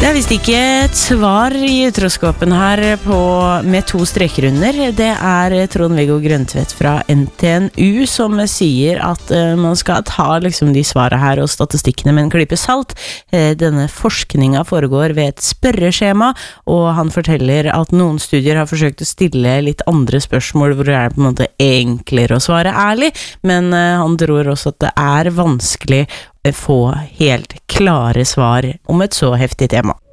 Det visst ikke et svar I utroskapen her med 2 streker under. Det Trond-Viggo Grøntvedt fra NTNU som sier at man skal ta liksom de svarene her og statistikkene med en klype salt. Denne forskningen foregår ved et spørreskjema, og han forteller at noen studier har forsøkt å stille litt andre spørsmål hvor det på en måte enklere å svare ærlig, men han tror også at det vanskelig få helt klare svar om et så heftig tema.